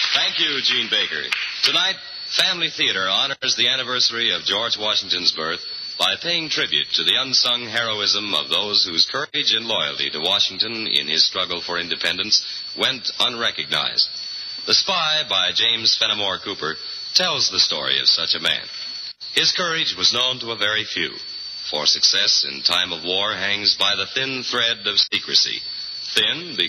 Thank you, Gene Baker. Tonight, Family Theater honors the anniversary of George Washington's birth by paying tribute to the unsung heroism of those whose courage and loyalty to Washington in his struggle for independence went unrecognized. The Spy by James Fenimore Cooper tells the story of such a man. His courage was known to a very few, for success in time of war hangs by the thin thread of secrecy. Thin